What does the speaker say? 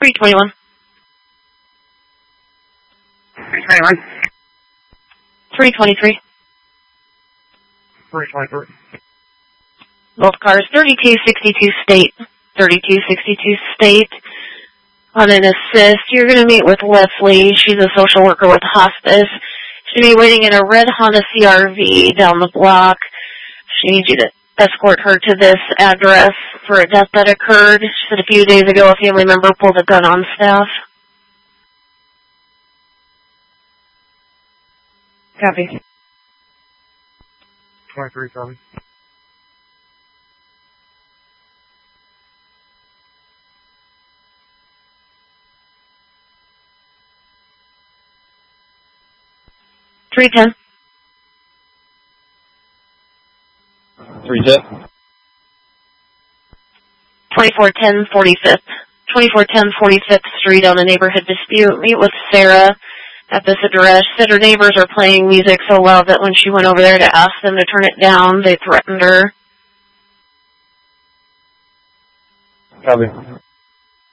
321. 321. 323. 323. Both cars, 3262 State. 3262 State. On an assist, you're going to meet with Leslie. She's a social worker with hospice. She's going to be waiting in a red Honda CRV down the block. She needs you to escort her to this address for a death that occurred. She said a few days ago a family member pulled a gun on staff. Copy. 23-7. Three 10. 310. 2410 45th. 2410 45th Street on a neighborhood dispute. Meet with Sarah at this address. Said her neighbors are playing music so loud that when she went over there to ask them to turn it down, they threatened her. Copy.